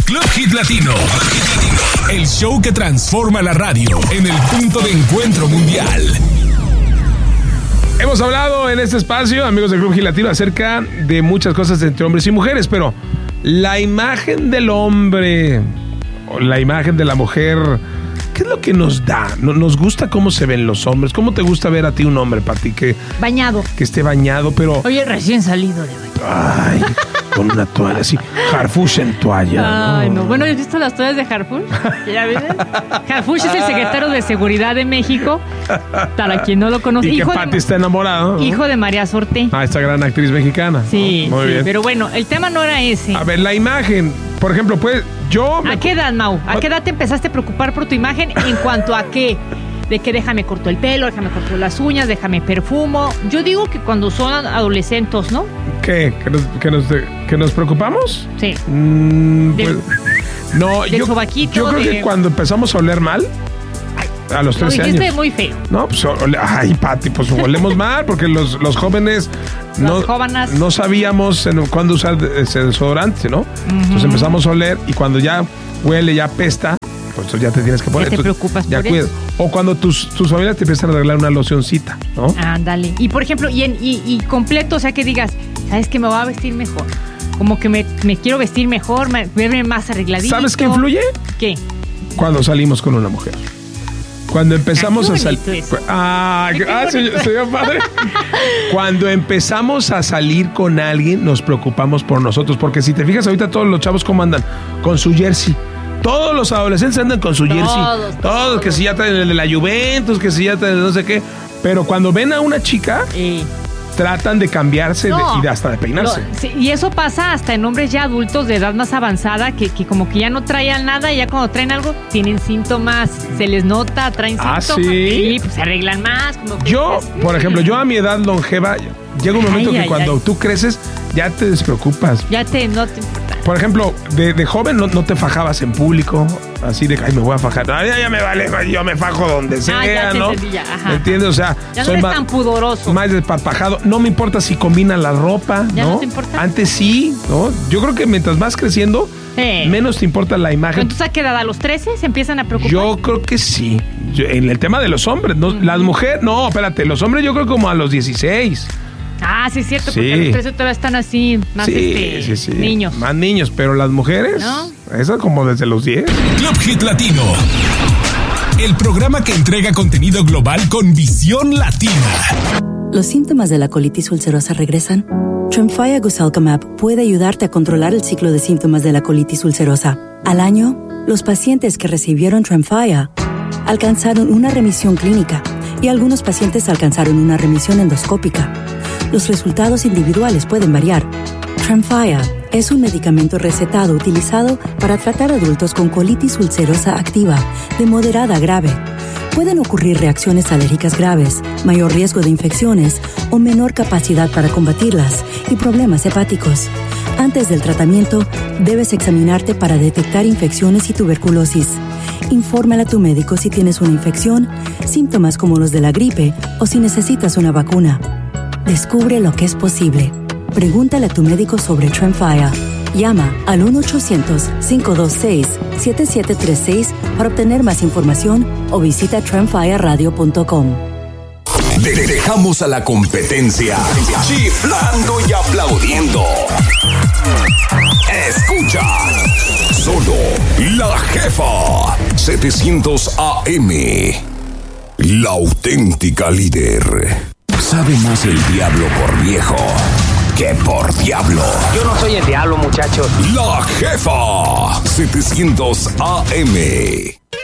Club Hit Latino. El show que transforma la radio en el punto de encuentro mundial. Hemos hablado en este espacio, amigos de Club Hit Latino, acerca de muchas cosas entre hombres y mujeres, pero la imagen del hombre o la imagen de la mujer, ¿qué es lo que nos da? Nos gusta cómo se ven los hombres. ¿Cómo te gusta ver a ti un hombre, Pati? Bañado. Que esté bañado, pero... Oye, recién salido de baño. Ay, con una toalla así. Harfush en toalla. Ay, no. Bueno, ¿has visto las toallas de Harfush? ¿Ya ves? Harfush es el secretario de Seguridad de México. Para quien no lo conoce. Y que Pati está enamorado, ¿no? Hijo de María Sorté. Esta gran actriz mexicana. Sí, ¿no? Muy bien. Pero bueno, el tema no era ese. A ver, la imagen. Por ejemplo, pues yo... ¿A qué edad, Mau? ¿A qué edad te empezaste a preocupar por tu imagen en cuanto a qué? De que déjame corto el pelo, déjame corto las uñas, déjame perfumo. Yo digo que cuando son adolescentes, ¿no? ¿Qué? ¿Que nos preocupamos? Sí. Pues, no, yo creo que cuando empezamos a oler mal, a los 13 años. Dijiste muy feo. No, pues, ay, Pati, pues olemos mal, porque los jóvenes no sabíamos cuándo usar ese desodorante, ¿no? Entonces empezamos a oler y cuando ya huele, ya apesta, pues ya te tienes que poner. Ya te preocupas ya por eso. O cuando tus familias te empiezan a arreglar una locioncita, ¿no? Ándale. Y por ejemplo, y completo, o sea, que digas, ¿sabes qué? Me voy a vestir mejor. Como que me quiero vestir mejor, verme más arregladito. ¿Sabes qué influye? ¿Qué? Cuando salimos con una mujer. Cuando empezamos a salir... señor padre. Cuando empezamos a salir con alguien, nos preocupamos por nosotros. Porque si te fijas ahorita todos los chavos cómo andan, con su jersey. Todos los adolescentes andan con su jersey. Todos, que si ya traen el de la Juventus, que si ya traen el no sé qué. Pero cuando ven a una chica... tratan de cambiarse y hasta de peinarse. Sí, y eso pasa hasta en hombres ya adultos de edad más avanzada que como que ya no traían nada y ya cuando traen algo tienen síntomas, se les nota, traen síntomas. ¿Sí? Y pues se arreglan más. Como que por ejemplo, yo a mi edad longeva, llega un momento que cuando tú creces ya te despreocupas. No te importa. Por ejemplo, de joven no te fajabas en público, así de, ay, me voy a fajar. Ay, ya me vale, yo me fajo donde sea, ya ¿no? ¿Me entiendes? O sea, ya no eres tan pudoroso. Más despapajado. No me importa si combina la ropa, ¿Ya no? no te importa? Antes sí, ¿no? Yo creo que mientras vas creciendo, menos te importa la imagen. Entonces, ¿a qué edad? ¿A los 13 se empiezan a preocupar? Yo creo que sí. En el tema de los hombres, ¿no? Las mujeres, no, espérate, los hombres yo creo como a los 16. Ah, sí, es cierto, porque a los 13 todavía están así, más niños. Más niños, pero las mujeres, ¿no? Esas como desde los 10. Club Hit Latino. El programa que entrega contenido global con visión latina. ¿Los síntomas de la colitis ulcerosa regresan? Tremfya Guselkumab puede ayudarte a controlar el ciclo de síntomas de la colitis ulcerosa. Al año, los pacientes que recibieron Tremfya alcanzaron una remisión clínica y algunos pacientes alcanzaron una remisión endoscópica. Los resultados individuales pueden variar. Tremfya es un medicamento recetado utilizado para tratar adultos con colitis ulcerosa activa de moderada a grave. Pueden ocurrir reacciones alérgicas graves, mayor riesgo de infecciones o menor capacidad para combatirlas y problemas hepáticos. Antes del tratamiento, debes examinarte para detectar infecciones y tuberculosis. Infórmale a tu médico si tienes una infección, síntomas como los de la gripe o si necesitas una vacuna. Descubre lo que es posible. Pregúntale a tu médico sobre Tremfya. Llama al 1-800-526-7736 para obtener más información o visita tremfyaradio.com. Dejamos a la competencia chiflando y aplaudiendo. Escucha solo La Jefa 700 AM, la auténtica líder. Sabe más el diablo por viejo que por diablo. Yo no soy el diablo, muchachos. La Jefa 700 AM.